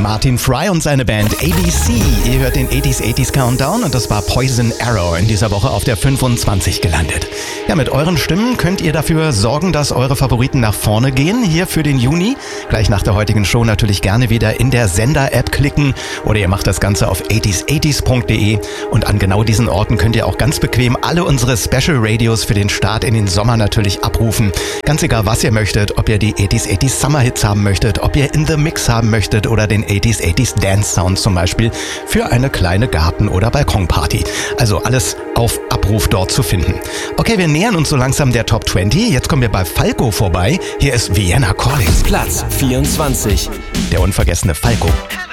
Martin Fry und seine Band ABC. Ihr hört den 80s Countdown und das war Poison Arrow in dieser Woche auf der 25 gelandet. Ja, mit euren Stimmen könnt ihr dafür sorgen, dass eure Favoriten nach vorne gehen. Hier für den Juni. Gleich nach der heutigen Show natürlich gerne wieder in der Sender-App klicken oder ihr macht das Ganze auf 80s80s.de und an genau diesen Orten könnt ihr auch ganz bequem alle unsere Special Radios für den Start in den Sommer natürlich abrufen. Ganz egal, was ihr möchtet, ob ihr die 80s Summer Hits haben möchtet, ob ihr In the Mix haben möchtet oder den 80s Dance Sound zum Beispiel für eine kleine Garten- oder Balkonparty. Also alles auf Abruf dort zu finden. Okay, wir nähern uns so langsam der Top 20. Jetzt kommen wir bei Falco vorbei. Hier ist Vienna Calling. Platz 24. Der unvergessene Falco.